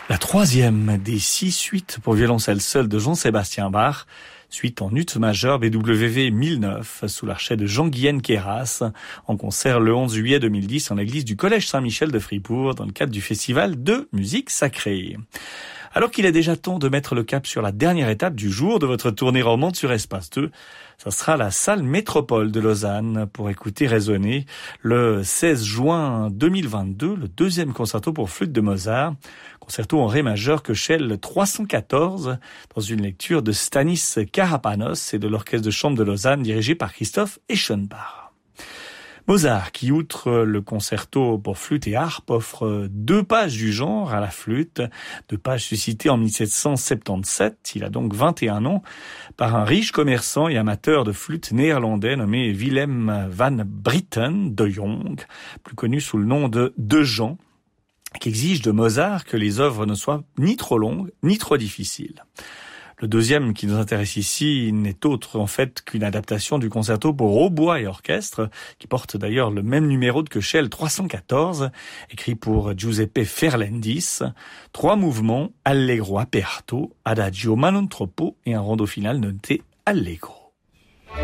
La troisième des 6 suites pour violoncelle seule de Jean-Sébastien Bach, suite en ut majeur BWV 1009 sous l'archet de Jean-Guyenne Queyras, en concert le 11 juillet 2010 en l'église du Collège Saint-Michel de Fribourg dans le cadre du festival de musique sacrée. Alors qu'il est déjà temps de mettre le cap sur la dernière étape du jour de votre tournée romande sur Espace 2, ça sera la salle Métropole de Lausanne pour écouter résonner le 16 juin 2022 le deuxième concerto pour flûte de Mozart, concerto en ré majeur que Shell 314 dans une lecture de Stanis Karapanos et de l'orchestre de chambre de Lausanne dirigé par Christoph Eschenbach. Mozart, qui outre le concerto pour flûte et harpe, offre 2 pages du genre à la flûte, 2 pages suscitées en 1777, il a donc 21 ans, par un riche commerçant et amateur de flûte néerlandais nommé Willem van Britten de Jong, plus connu sous le nom de Jean, qui exige de Mozart que les œuvres ne soient ni trop longues, ni trop difficiles. Le deuxième qui nous intéresse ici n'est autre en fait qu'une adaptation du concerto pour hautbois et orchestre, qui porte d'ailleurs le même numéro que Shell 314, écrit pour Giuseppe Ferlendis. 3 mouvements, allegro aperto, adagio ma non troppo et un rondo final noté allegro.